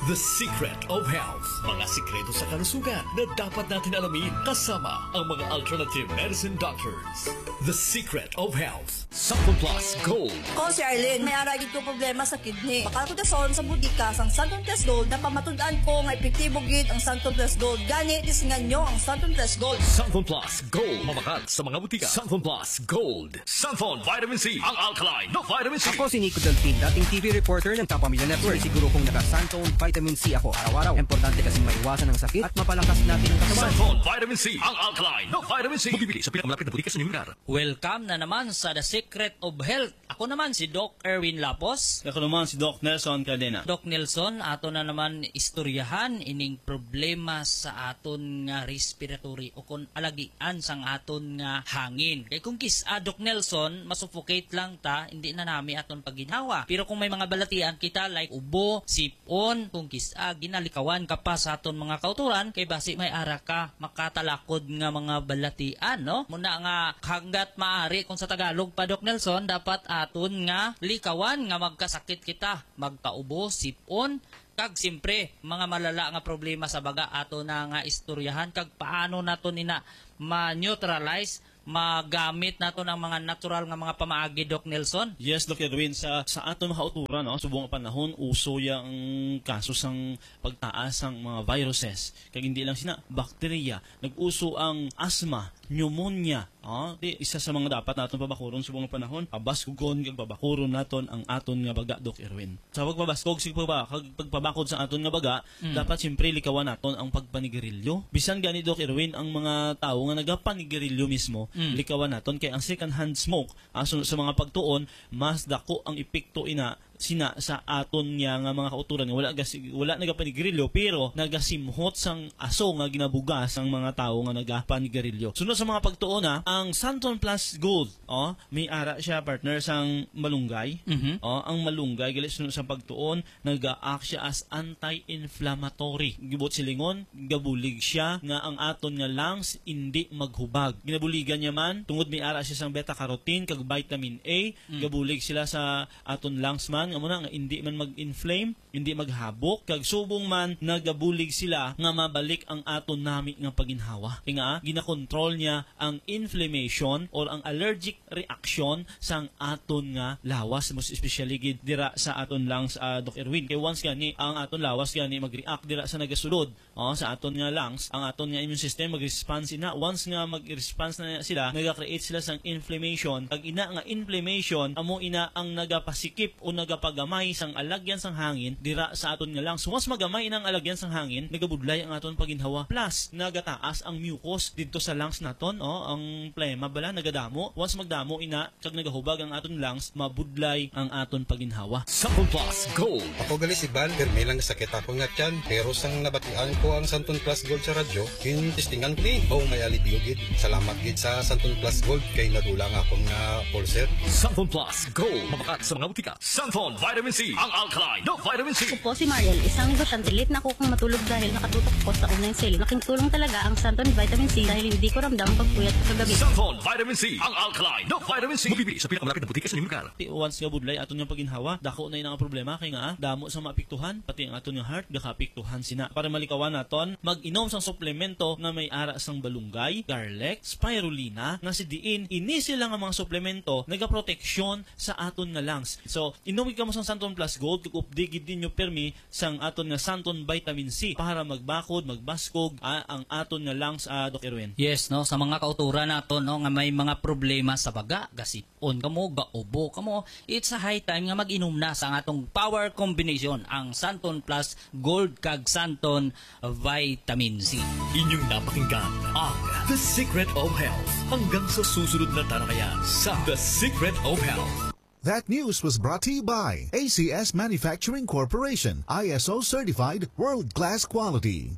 The Secret of Health. Mga sikreto sa kalusugan na dapat natin alamin kasama ang mga alternative medicine doctors. The Secret of Health. Santon Plus Gold. Ko si Arlene, may aragid ko problema sa kidney. Baka ko dason sa budika sang Santon Plus Gold na pamatud-an ko nga epektibo gid ang Santon Plus Gold. Gani tisingan nyo ang Santon Plus Gold. Santon Plus Gold. Mamakat sa mga butika. Santon Plus Gold. Santon Vitamin C. Ang alkaline na vitamin C. Ako si Nico Delfin, dating TV reporter ng Kapamilya Network. Siguro kong naka-Santon Vitamin C ako araw-araw. Importante kasi maiwasan ang sakit at mapalakas natin ang katawan. Santon Vitamin C. Ang alkaline na vitamin C. Bibili sa pinakamalapit na butika sa inyong lugar. Welcome na naman sa The Secret of Health. Ako naman si Doc Erwin Lapos. Ako naman si Doc Nelson Cadena. Doc Nelson, ato na naman istoryahan ining problema sa aton nga respiratory o kung alagian sang aton nga hangin. Kay kung Doc Nelson, masuffocate lang ta, hindi na nami aton paginhawa. Pero kung may mga balatian kita like ubo, sipon, kung ginalikawan ka pa sa aton mga kauturan, kay basi may ara ka makatalakod nga mga balatian, no? Muna nga hanggat maaari kung sa Tagalog pa Doc Nelson, dapat aton nga likawan nga magkasakit kita, magkaubo, sipon, kag simpre mga malala nga problema sa baga ato na nga istoryahan kag paano naton ina ma-neutralize, magamit nato ng mga natural nga mga pamaagi Doc Nelson. Yes, Doc Edwin, sa aton mga kauturan, no, subong panahon uso yang kaso sang pagtaas ang mga viruses. Kag hindi lang sina bakterya, nag-uso ang asthma, pneumonia. Isa sa mga dapat naton pabakuron subong panahon, pabaskog kag pabakuron naton ang aton nga baga Doc Erwin. Sa pagpabaskog sig pagpabakod sa aton nga baga, dapat siyempre likawan naton ang pagpanigarilyo. Bisan gani Doc Erwin ang mga tawo nga nagapanigarilyo mismo, likawan naton kay ang second hand smoke sa mga pagtuon mas dako ang epekto ina sina sa aton nga mga kauturan nga wala nagapanigrilyo pero nagasimhot sang aso nga ginabugas ang mga tawo nga nagapanigrilyo. Sunod sa mga pagtuon ang Santon Plus Gold, may ara siya partner sang malunggay. Ang malunggay gali sunod sa pagtuon nag-act siya as anti-inflammatory. Gibot silingon, gabulig siya nga ang aton nga lungs hindi maghubag. Ginabuligan niya man tungod may ara siya sang beta-carotene kag vitamin A, gabulig sila sa aton lungs man nga muna nga hindi man mag-inflame, hindi maghabok, kag subong man nagabulig sila nga mabalik ang aton nami nga paginhawa. Nga ginakontrol niya ang inflammation or ang allergic reaction sang aton nga lawas, most especially gid dira sa aton lungs, Doc Erwin. Kay once gani ang aton lawas gani mag-react dira sa nagasulod sa aton nga lungs, ang aton nga immune system mag-response ina. Once nga mag-response na sila, naga-create sila sang inflammation. Kag ina nga inflammation amo ina ang nagapasikip o pagamay sang alagyan sang hangin dira sa aton nga lungs. So, once magamay nang alagyan sang hangin, nagabudlay ang aton paginhawa. Plus, nagataas ang mucus didto sa lungs naton, ang plema bala nagadamo. Once magdamo ina kag nagahubag ang aton lungs, mabudlay ang aton paginhawa. Santon Plus Gold. Ako gali si Val, may lang sakit ako nga tiyan, pero sang nabatian ko ang Santon Plus Gold sa radyo, testingan ko ni, may alibyo gid. Salamat gid sa Santon Plus Gold kay nadulang akong nga pulser. Santon Plus Gold. Mamakat sa mga butika. Santon Vitamin C. Ang alkaline na vitamin C. Ako po si Mariel, isang botanilit na ako kung matulog dahil nakatutok ko sa online sale. Laking tulong talaga ang Santon Vitamin C dahil hindi ko ramdam pagpuyat kagabi. Santon Vitamin C. Ang alkaline na vitamin C. Mabibili sa pinakamalapit na butika sa inyong lugar. Once nga budlay aton nga paginhawa, dako na nga problema kay nga damo sa maapektuhan, pati ang aton nga heart gakaapektuhan sina. Para malikawan naton, mag-inom sang suplemento nga may ara sang balunggay, garlic, spirulina, nga si diin ini sila nga mga suplemento nagaproteksyon sa aton nga lungs. So, inom ka mo sang Santon Plus Gold, updigid din nyo permi sang aton nga Santon Vitamin C para magbakod, magbaskog ang aton nga lungs, Doc Erwin. Yes, no, sa mga kauturan nato no nga may mga problema sa baga, gasipon kamo, gaubo kamo, it's a high time nga mag-inom na sa atong power combination ang Santon Plus Gold kag Santon Vitamin C. Inyong napakinggan ang The Secret of Health. Hanggang sa susunod na talakayan sa The Secret of Health. That news was brought to you by ACS Manufacturing Corporation, ISO certified world-class quality.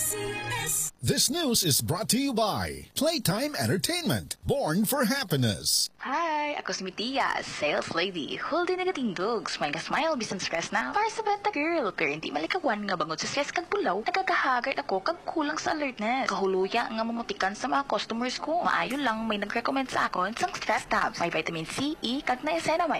ACS. This news is brought to you by Playtime Entertainment, born for happiness. Hi, ako si Mitia, sales lady. Huldi nagatindog, smile ka smile, bisan stress na. Para sa bata girl, pero hindi malikawan nga bangod sa stress kag pulaw. Nagkakahagard ako kag kulang sa alertness. Kahuluya nga mamutikan sa mga customers ko. Maayon lang may nag-recommend sa akon sang stress tabs. May vitamin C, E, kag niacinamide.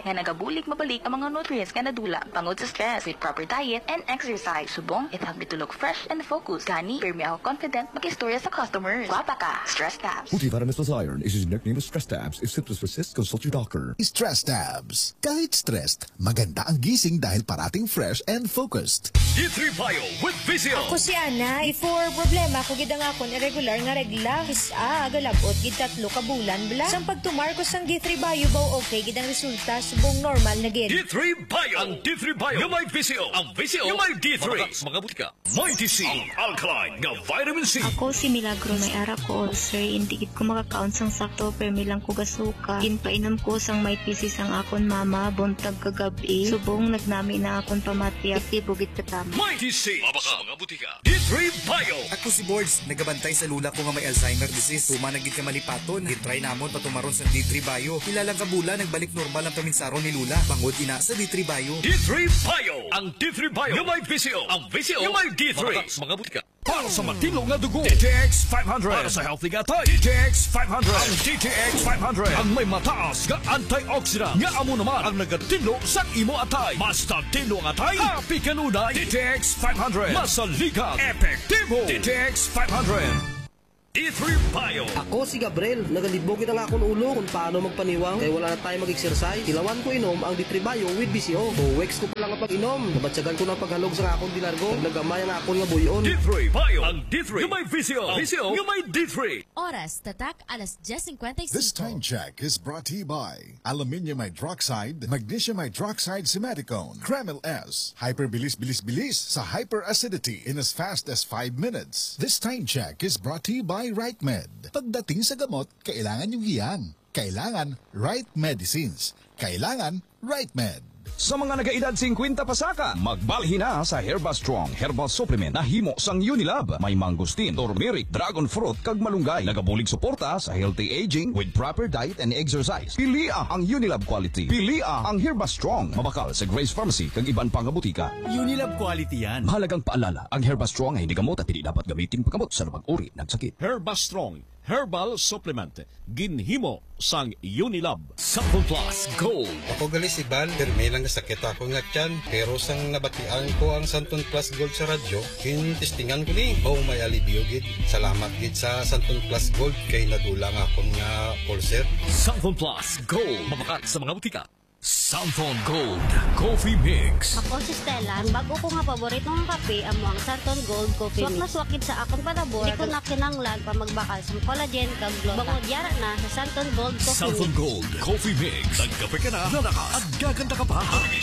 nga nagabulig mabalik ang mga nutrients nga nadula pangod sa stress with proper diet and exercise. Subong, it help me to look fresh and focused. Gani, permi ako confident mag-istorya sa customers. Guwapa ka, Stress Tabs. Multivitamins plus iron is his nickname of Stress Tabs. If symptoms persist, consult your doctor. Stress Tabs. Kahit stressed, maganda ang gising dahil parating fresh and focused. D3 Bio with Visio. Ako si Ana. Before problema ko gid ang akon irregular nga regla. Kisa agalabot gid 3 ka bulan bla. Sang pagtumar ko sang D3 Bio baw okay gid ang resulta subong normal na gid. D3 Bio. Ang D3 Bio nga may Visio. Ang Visio nga may D3. Mga butika. May TC. Ang alkaline nga vitamin C. Ako si Milagro, may ara ko ulcer. Hindi gid ko makakaon sang sakto pero milang ko gasuka. Ginpainom ko sang may PC sang akon mama buntag kagabi. Subong nagnami na akon pamatya. Tibugit katama. May TC. Mabaka mga butika. D3 Bio. Ako si Boards, nagabantay sa lula ko nga may Alzheimer disease. Tumanagid ka malipaton. Gitry namon patumaron sa D3 Bio. Ilang kabula nagbalik normal ang paminsaron ni Lula. Bangod ina sa D3 Bio. D3 Bio. Ang D3 Bio nga may Visio. Ang Visio nga may D3. Mga butika. Para sa matino nga dugo, DTX 500. Para sa healthy nga tayo, DTX 500. Ang DTX 500 ang may mataas nga antioxidant nga amo naman ang nagatino sa imo atay. Basta tino nga atay, happy kanunay. DTX 500. Masaligan, epektibo. DTX 500. D3 Bio. Ako si Gabriel, nagalibogin ang akong ulo kung paano magpaniwang kaya wala na tayo mag-exercise. Tilawan ko inom ang D3 Bio with BCO. 2 weeks ko pa lang ang pag-inom. Nabatsagan ko ng paghalog sa akong dilargo. Nagnagamay ang akong nga buyon. D3 Bio. Ang D3 yung may BCO. BCO yung may D3. Oras, tatak, alas 10:55. This time check is brought to you by Aluminium Hydroxide, Magnesium Hydroxide Simeticone, Kremil S, Hyperbilis-bilis-bilis sa hyperacidity in as fast as 5 minutes. This time check is brought to you by Right Med. Pagdating sa gamot, kailangan yung hiyang. Kailangan Right Medicines. Kailangan Right Med. Sa mga nagaedad 50 pasaka, magbalhin na sa Herba Strong Herbal Supplement na himo sang Unilab. May mangustin, turmeric, dragon fruit, kag malunggay. Nagabulig suporta sa healthy aging with proper diet and exercise. Pilia ang Unilab quality. Pilia ang Herba Strong. Mabakal sa Grace Pharmacy kag iban pang butika. Unilab quality yan. Mahalagang paalala, ang Herba Strong ay hindi gamot at hindi dapat gamitin paggamot sa uri ng sakit. Herba Strong Herbal Supplement. Ginhimo sang Unilab. Sample Plus Gold. Ako gali si Bal, may lang sakit ako nga tiyan. Pero sang nabatian ko ang Santon Plus Gold sa radyo, kinistingan ko ni. May alibyo gid. Salamat gid sa Santon Plus Gold kay nadulang akong nga ulcer. Santon Plus Gold. Mabakat sa mga butika. Santon Gold Coffee Mix. Ako si Stella, ang bago ko nga paborito ng kape amo ang Santon Gold Coffee Mix. Swak na swakid sa akong panabor, di ko na kinanglan pa magbakal sa collagen kag glota. Bangod yara na sa Santon Gold Coffee Santon Mix. Gold Coffee Mix. Nagkape ka na, nanakas at gaganda ka pa.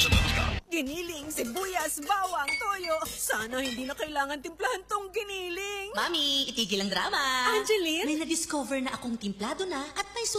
Giniling, sibuyas, bawang, toyo. Sana hindi na kailangan timplahan tong giniling. Mami, itigil ang drama. Angeline? May na-discover na akong timplado na at may